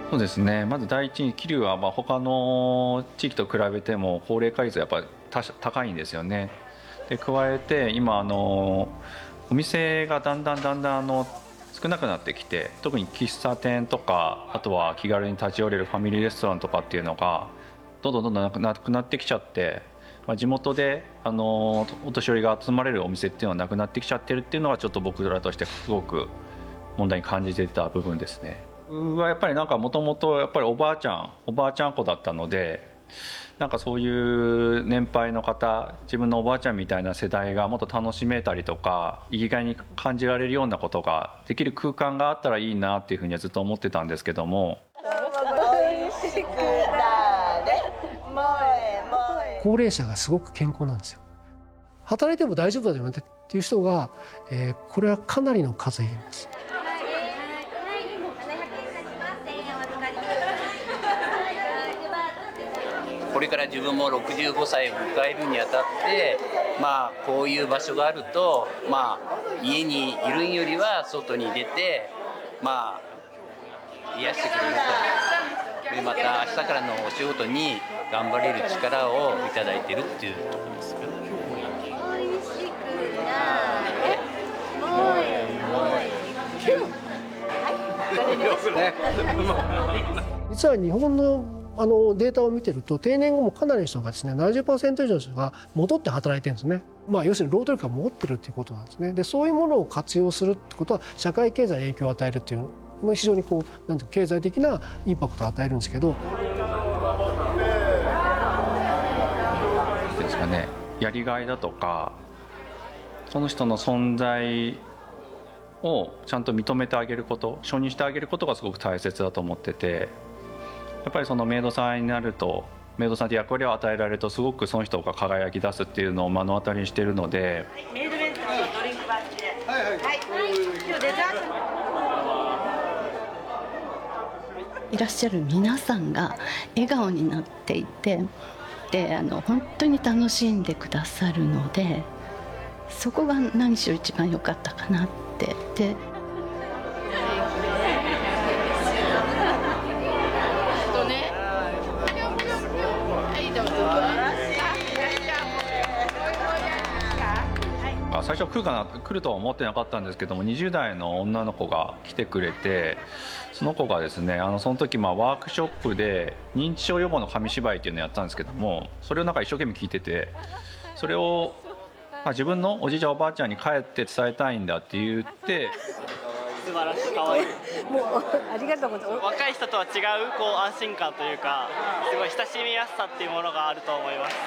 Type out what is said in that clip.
そうですね、まず第一に桐生は他の地域と比べても高齢化率がやっぱり高いんですよね。で加えて今お店がだんだん少なくなってきて、特に喫茶店とかあとは気軽に立ち寄れるファミリーレストランとかっていうのがどんどんなくなってきちゃって、地元でお年寄りが集まれるお店っていうのはなくなってきちゃってるっていうのはちょっと僕らとしてすごく問題に感じていた部分ですね。僕はやっぱりもともとやっぱりおばあちゃん子だったので、そういう年配の方、自分のおばあちゃんみたいな世代がもっと楽しめたりとか生きがいに感じられるようなことができる空間があったらいいなっていうふうにはずっと思ってたんですけども。 高齢者がすごく健康なんですよ。働いても大丈夫だよねっていう人が、これはかなりの数います。 これから自分も65歳を迎えるにあたって、こういう場所があると、家にいるんよりは外に出て、癒してくれると。でまた明日からのお仕事に頑張れる力をいただいているっていうところですよ。おいしくなれ、もえもえキュン。 実は日本のデータを見てると、定年後もかなりの人がですね 70% 以上の人が戻って働いてるんですね。要するに労働力が戻ってるっていうことなんですね。でそういうものを活用するってことは社会経済に影響を与えるっていう非常になんていう経済的なインパクトを与えるんですけど。 ですかね、やりがいだとかその人の存在をちゃんと認めてあげること、承認してあげることがすごく大切だと思ってて、やっぱりそのメイドさんになると、メイドさんって役割を与えられるとすごくその人が輝き出すっていうのを目の当たりにしているので、 メイド弁当のドリンクバッジで、今日デザートいらっしゃる皆さんが笑顔になっていて、で本当に楽しんでくださるので、そこが何しろ一番良かったかなって。で最初来るとは思ってなかったんですけども、20代の女の子が来てくれて、その子がですねその時ワークショップで認知症予防の紙芝居っていうのをやったんですけども、それを一生懸命聞いてて、それを自分のおじいちゃんおばあちゃんに帰って伝えたいんだって言って、 素晴らしい、可愛い。 もうありがとうございます。 若い人とは違う安心感というか、すごい親しみやすさっていうものがあると思います。